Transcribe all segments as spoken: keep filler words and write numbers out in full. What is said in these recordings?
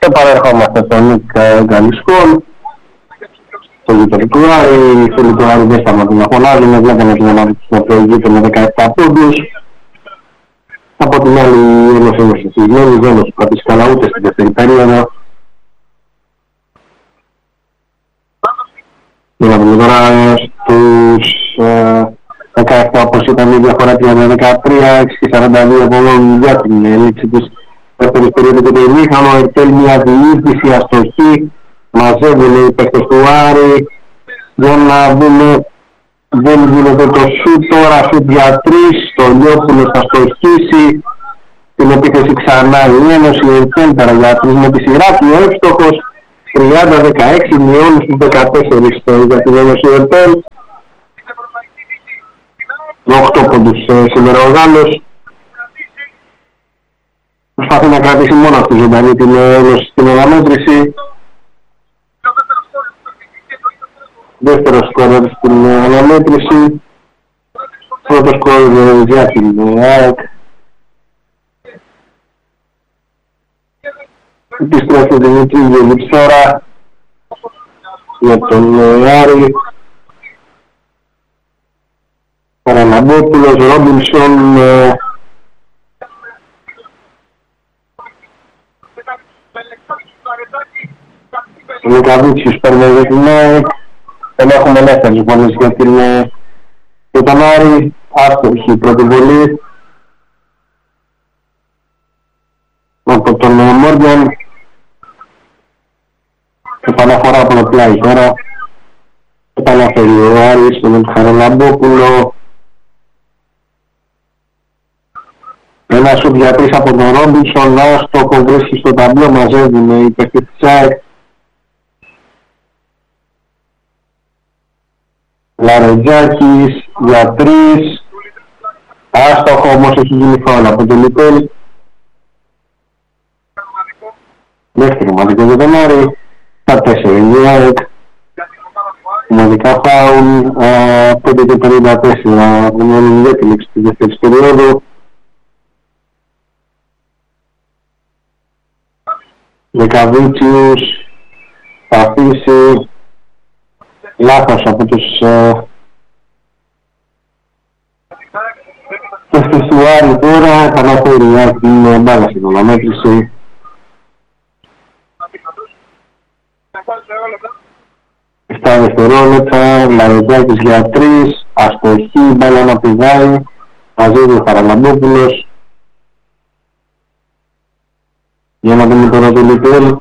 παρερχόμαστε στο Νίκ Γκαλισκόλ, το γειτονικό Άρη. Οι φίλοι του Άρη δεν σταματούν να φωνάζουν, βλέπουμε την ομάδα της να προηγείται με δεκαεπτά πόντους. Από την άλλη η Ένωση είναι στοιχισμένη, δεν έχει πατήσει καλά ούτε στην δεύτερη περίοδο. Μιλάμε τώρα στους δεκαεπτά, όπως ήταν η διαφορά τριάντα δεκατρία, έξι σαράντα δύο πόντων για την λήξη της δεύτερης περίοδου και το ημίχρονο. Ερτέλ μια διοίκηση αστοχή, μαζεύουν οι παίκτες του Άρη για να δούμε. Δεν γίνεται το σουτ τώρα, σουτ για τρεις, το Λιόπουλος θα στοχίσει, την επίθεση ξανά η Ένωση, η Ερτέλ πέρα για τρεις με τη σειρά του, εύστοχος, τριάντα δεκαέξι, μειώνει στους δεκατέσσερα για την Ένωση Ερτέλ. Με οκτώ πόντους σήμερα ο Γάλλος. Προσπαθεί να κρατήσει μόνο αυτή ζωντανή την Ένωση στην αναμέτρηση. Δεύτερο σκόρερ στην αναμέτρηση. Πρώτο σκόρερ για την ΑΕΚ. Επιστρέφει ο Δημήτρη Γελιψόρα για τον Άρη. Παραναμπόπουλος, Ρόμπινσον, Λουκαβίτσιος παίρνει για την ΑΕΚ. Δεν έχουμε ελεύθερες βολές για την για τον Άρη. Άστοχη η πρώτη βολή από τον Μόργαν. Επαναφορά από το πλάι τώρα. Επαναφέρει ο Άρης στον Χαραλαμπόπουλο. Ένα σουτ για τρεις από τον Ρόμπινσον. Άστοχο, βρίσκει στο ταμπλό, μαζεύουν οι παίκτες της ΑΕΚ. Λαρετζάκης για τρεις. Άστοχο, όμως έχει γίνει φάουλ από τον Λιτέλ. Δεύτερο ομαδικό για τον Άρη. Τα τέσσερα η ΑΕΚ. Ομαδικά φάουλ πέντε και πενήντα τέσσερα. Γνώμη για τη λήξη της δεύτερης περίοδου. Λεκαβίτσιους θα αφήσει λάθος από τους παίκτες του Άρη τώρα. Θα αναφέρει την μπάλα στην αναμέτρηση. επτά δευτερόλεπτα, Λαρετζάκης για τρεις, αστοχή, μπάλα να πηδάει, μαζεύει ο Χαραλαμπόπουλος. Για να δούμε τώρα το Λιτέλ.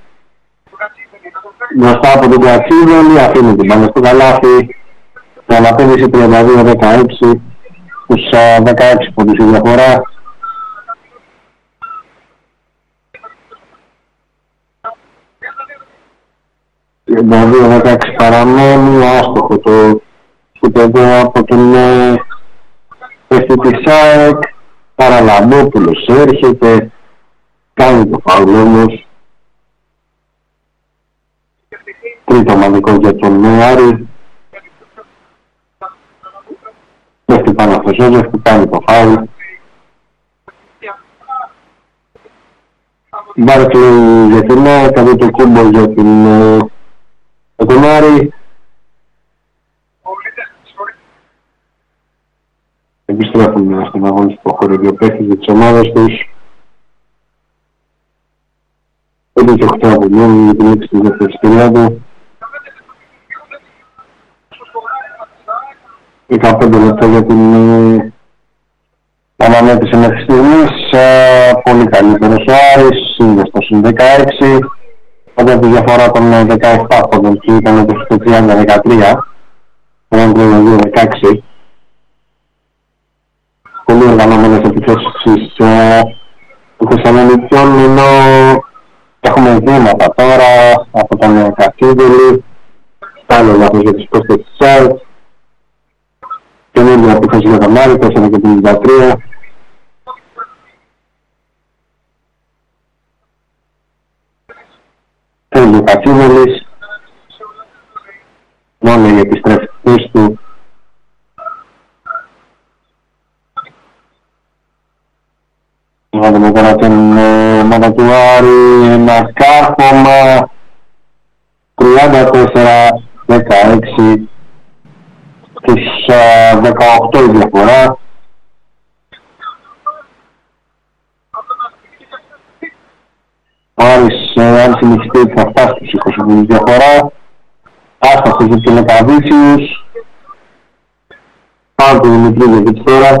Μπροστά από τον Κατσίδολη, αφήνει την μπάλα στο καλάθι. Με αναπέδηση τριάντα δύο δεκαέξι, στους δεκαέξι πόντους η διαφορά. τριάντα δύο δεκαέξι παραμένει, άστοχο το σουτ εδώ από τον παίκτη της ΑΕΚ. Χαραλαμπόπουλος έρχεται, κάνει το φάουλ όμως. Τρίτο ομαδικό για τον Άρη. Πέφτει πάνω στο Ζώζεφ που κάνει το φάουλ. Μπάρκλεϊ για την ΑΕΚ, εδώ το Κούμπο για την για τον Άρη. Επιστρέφουν στον αγωνιστικό χώρο δύο παίκτες για τις ομάδες τους. πέντε και οκτώ απομείνουν για την λήξη της δεύτερης περίοδου. δεκαπέντε λεπτά για την αναμέτρηση μέχρι στιγμής. Πολύ καλύτερος ο Άρης, είναι στο συν δεκαέξι. Όταν τη διαφορά των δεκαεπτά πόντων και ήταν το τριάντα δεκατρία, έναν τριάντα δύο δεκαέξι. Πολύ οργανωμένες επιθέσεις των Θεσσαλονικιών, ενώ έχουμε βήματα τώρα από τον Κατσίδολη. Άλλο λάθος για τις παίκτες της ΑΕΚ. Καινούργια επίθεση για τον Άρη, τέσσερα και πενήντα τρία. Θέλει ο Κατσίδολης. Μόνο οι επιστρέφτες του. Να δούμε τώρα τον ομάδα του Άρη, ένα κάρφωμα τριάντα τέσσερα δεκαέξι στις δεκαοκτώ η διαφορά. Ο Άρης, αν συνεχιστεί, θα φτάσει στους είκοσι πόντους διαφορά. Άσταση για τον Λεκαβίτσιους. Πάνω του Δημητρίδη τώρα.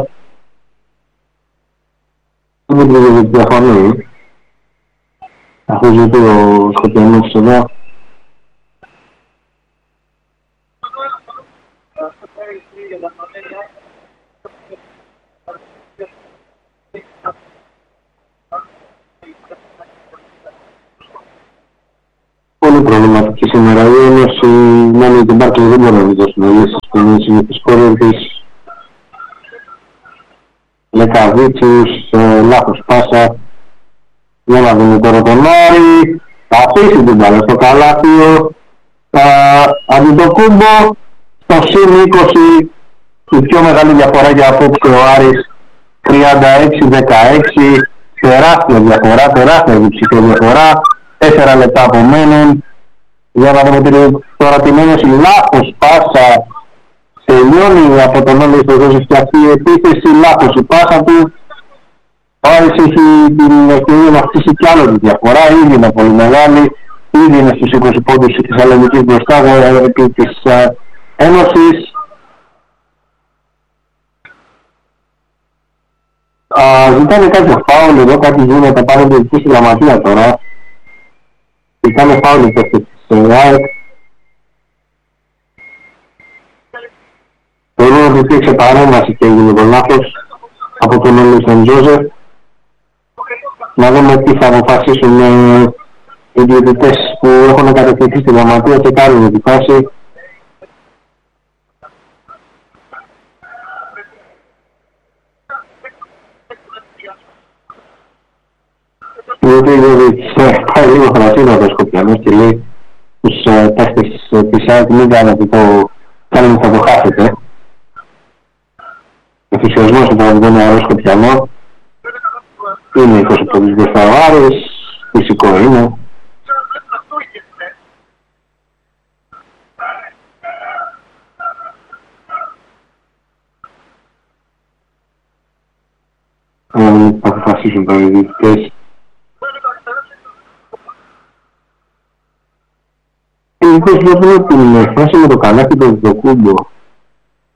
Ο Δημητρίδη διαφωνεί. Αφού ζητεί ο Σκοτεινός εδώ. Πολύ προβληματική σήμερα η Ένωση, μένει την Πάρκη δεν μπορεί να μην δώσει να λύσει στην συνήθις κόρη της. Λεκαβίτσιους, ε, λάθος πάσα. Για να δούμε τώρα τον Άρη, θα αφήσει την μπάλα στο καλάθιο. Αντιτοκούμπο, στο συν είκοσι, η πιο μεγάλη διαφορά για απόψε ο Άρης, τριάντα έξι δεκαέξι, τεράστια διαφορά, τεράστια διψηφία διαφορά. Τέσσερα λεπτά απομένουν. Για να δούμε τώρα την Ένωση, λάθος πάσα. Τελειώνει από τον Όλο στο δώσει φτιαχτεί η επίθεση, λάθος η πάσα του. Ο Άρης έχει την ευκαιρία να χτίσει κι άλλο τη διαφορά, ήδη είναι πολύ μεγάλη. Ήδη είναι στους είκοσι πόντους της Θεσσαλονίκης μπροστά επί της Ένωσης. Ζητάνε κάποιο φάουλ εδώ, κάτι γίνεται πάνω από την στη γραμματεία τώρα. Ζητάνε φάουλ οι παίκτες της ΑΕΚ. Θεωρώ ότι υπήρξε παρέμβαση και έγινε το λάθος από τον Όλο Τζόζεφ. Να δούμε τι θα αποφασίσουν οι διαιτητές που έχουν κατευθυνθεί στη γραμματεία και κάνουν τη φάση. Διότι πάει λίγο χρασίδα το Σκοπιανός και λέει τους παίχτες της ΑΕΚ μην κάνετε το κάνετε θα το χάσετε. Ο φυσιασμός του πραγματικού νεαρό Σκοπιανό είναι είκοσι πόντους μπροστά ο Άρης, φυσικό είναι. Αν αποφασίσουν τα διαιτητές. Ειδικώς βλέπουμε την φάση με το καλάθι του Δοκούμπο.